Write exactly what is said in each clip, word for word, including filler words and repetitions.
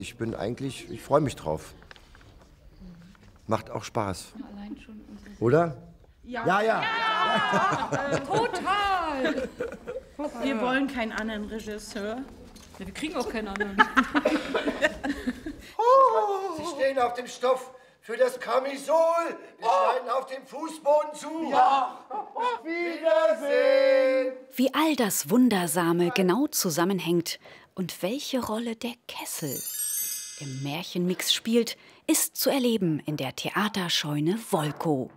Ich bin eigentlich, ich freue mich drauf. Macht auch Spaß. Oder? Ja, ja. ja. ja. Äh, total. Wir wollen keinen anderen Regisseur. Ja, wir kriegen auch keinen anderen. Oh. Sie stehen auf dem Stoff für das Kamisol. Wir schneiden auf dem Fußboden zu. Ja. Auf Wiedersehen. Wie all das Wundersame genau zusammenhängt und welche Rolle der Kessel im Märchenmix spielt, ist zu erleben in der Theaterscheune Wolkow.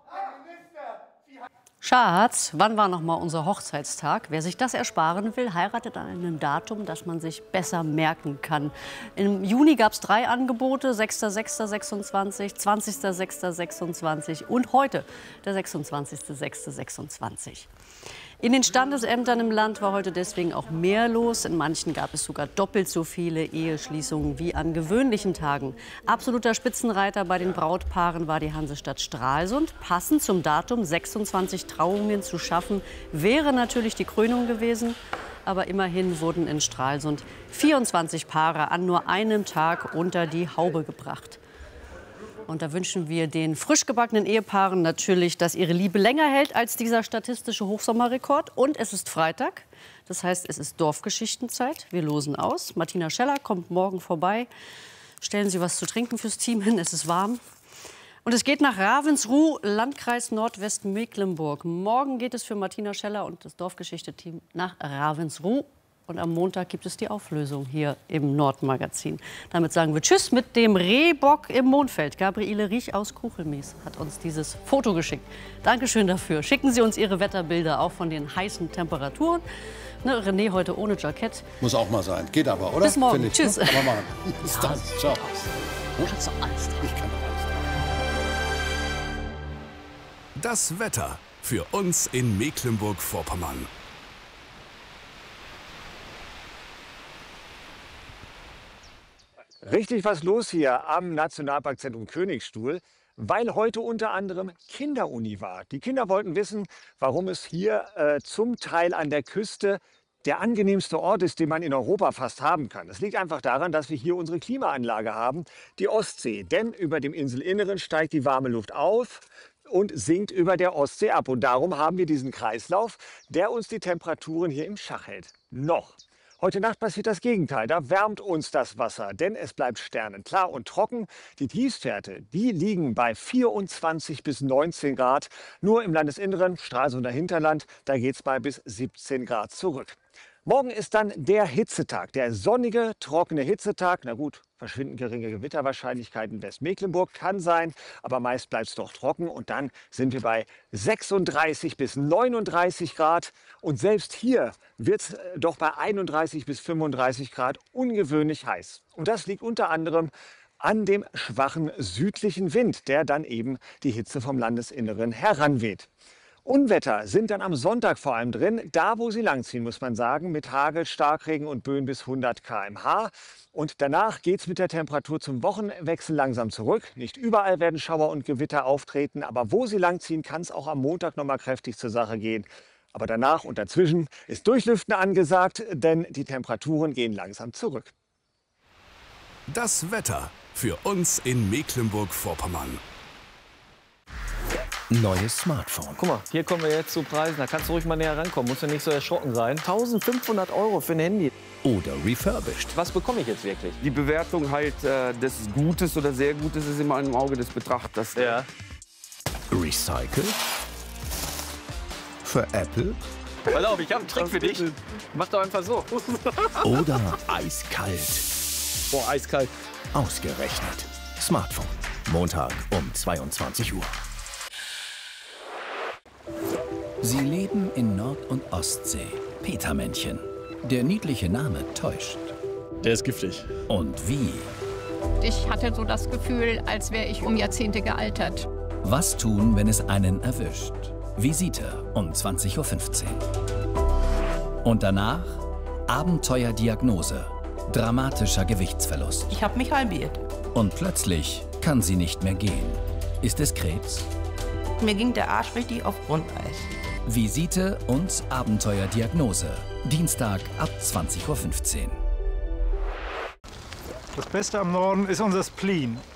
Schatz, wann war noch mal unser Hochzeitstag? Wer sich das ersparen will, heiratet an einem Datum, das man sich besser merken kann. Im Juni gab es drei Angebote, sechster sechster sechsundzwanzig, zwanzigster sechster sechsundzwanzig und heute der sechsundzwanzigster sechster sechsundzwanzig. In den Standesämtern im Land war heute deswegen auch mehr los. In manchen gab es sogar doppelt so viele Eheschließungen wie an gewöhnlichen Tagen. Absoluter Spitzenreiter bei den Brautpaaren war die Hansestadt Stralsund. Passend zum Datum sechsundzwanzig Trauungen zu schaffen, wäre natürlich die Krönung gewesen. Aber immerhin wurden in Stralsund vierundzwanzig Paare an nur einem Tag unter die Haube gebracht. Und da wünschen wir den frisch gebackenen Ehepaaren natürlich, dass ihre Liebe länger hält als dieser statistische Hochsommerrekord. Und es ist Freitag, das heißt, es ist Dorfgeschichtenzeit. Wir losen aus. Martina Scheller kommt morgen vorbei. Stellen Sie was zu trinken fürs Team hin, es ist warm. Und es geht nach Ravensruh, Landkreis Nordwestmecklenburg. Morgen geht es für Martina Scheller und das Dorfgeschichte-Team nach Ravensruh. Und am Montag gibt es die Auflösung hier im Nordmagazin. Damit sagen wir Tschüss mit dem Rehbock im Mondfeld. Gabriele Riech aus Kuchelmies hat uns dieses Foto geschickt. Dankeschön dafür. Schicken Sie uns Ihre Wetterbilder auch von den heißen Temperaturen. Ne, René heute ohne Jackett. Muss auch mal sein. Geht aber, oder? Bis morgen. Ich, Tschüss. Ne? Aber machen. Bis dann. Ciao. Du kannst doch alles tragen. Ich kann doch alles tragen. Das Wetter für uns in Mecklenburg-Vorpommern. Richtig was los hier am Nationalparkzentrum Königstuhl, weil heute unter anderem Kinderuni war. Die Kinder wollten wissen, warum es hier äh, zum Teil an der Küste der angenehmste Ort ist, den man in Europa fast haben kann. Das liegt einfach daran, dass wir hier unsere Klimaanlage haben, die Ostsee. Denn über dem Inselinneren steigt die warme Luft auf und sinkt über der Ostsee ab. Und darum haben wir diesen Kreislauf, der uns die Temperaturen hier im Schach hält. Noch. Heute Nacht passiert das Gegenteil. Da wärmt uns das Wasser, denn es bleibt sternenklar und trocken. Die Tiefstwerte, die liegen bei vierundzwanzig bis neunzehn Grad. Nur im Landesinneren, Stralsunder Hinterland, da geht es mal bis siebzehn Grad zurück. Morgen ist dann der Hitzetag, der sonnige, trockene Hitzetag. Na gut, verschwinden geringe Gewitterwahrscheinlichkeiten in Westmecklenburg, kann sein, aber meist bleibt es doch trocken. Und dann sind wir bei sechsunddreißig bis neununddreißig Grad. Und selbst hier wird es doch bei einunddreißig bis fünfunddreißig Grad ungewöhnlich heiß. Und das liegt unter anderem an dem schwachen südlichen Wind, der dann eben die Hitze vom Landesinneren heranweht. Unwetter sind dann am Sonntag vor allem drin, da wo sie langziehen, muss man sagen, mit Hagel, Starkregen und Böen bis hundert Kilometer pro Stunde. Und danach geht es mit der Temperatur zum Wochenwechsel langsam zurück. Nicht überall werden Schauer und Gewitter auftreten, aber wo sie langziehen, kann es auch am Montag noch mal kräftig zur Sache gehen. Aber danach und dazwischen ist Durchlüften angesagt, denn die Temperaturen gehen langsam zurück. Das Wetter für uns in Mecklenburg-Vorpommern. Neues Smartphone. Guck mal, hier kommen wir jetzt zu Preisen. Da kannst du ruhig mal näher rankommen. Musst du nicht so erschrocken sein. eintausendfünfhundert Euro für ein Handy. Oder refurbished. Was bekomme ich jetzt wirklich? Die Bewertung halt äh, des Gutes oder sehr Gutes ist immer im Auge des Betrachters. Ja. Recycelt. Für Apple. Pass auf, ich habe einen Trick für dich. Mach doch einfach so. Oder eiskalt. Boah, eiskalt. Ausgerechnet. Smartphone. Montag um zweiundzwanzig Uhr. Sie leben in Nord- und Ostsee. Petermännchen. Der niedliche Name täuscht. Der ist giftig. Und wie? Ich hatte so das Gefühl, als wäre ich um Jahrzehnte gealtert. Was tun, wenn es einen erwischt? Visite um zwanzig Uhr fünfzehn. Und danach Abenteuerdiagnose. Dramatischer Gewichtsverlust. Ich habe mich halbiert. Und plötzlich kann sie nicht mehr gehen. Ist es Krebs? Mir ging der Arsch richtig auf Grundeis. Visite und Abenteuerdiagnose. Dienstag ab zwanzig Uhr fünfzehn. Das Beste am Norden ist unser Spleen.